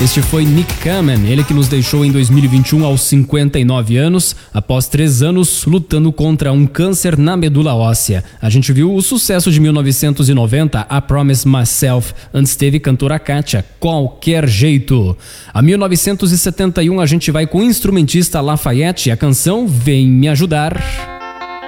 Este foi Nick Kamen, ele que nos deixou em 2021 aos 59 anos, após 3 anos lutando contra um câncer na medula óssea. A gente viu o sucesso de 1990, I Promise Myself, antes teve cantora Kátia, Qualquer Jeito. A 1971 a gente vai com o instrumentista Lafayette, a canção Vem Me Ajudar.